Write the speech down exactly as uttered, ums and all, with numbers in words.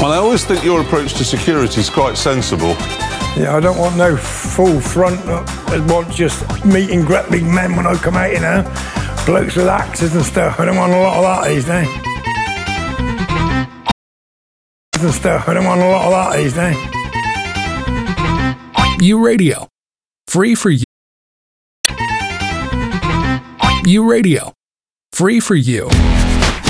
Well, I always think your approach to security is quite sensible. Yeah, I don't want no full front. I want just meet and greet big men when I come out, you know. Blokes with axes and stuff. I don't want a lot of that these days. And stuff. I don't want a lot of that these days. U Radio. Free for you. U Radio. Free for you.